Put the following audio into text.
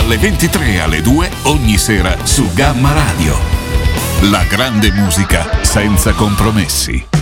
dalle 23 alle 2 ogni sera su Gamma Radio. La grande musica senza compromessi.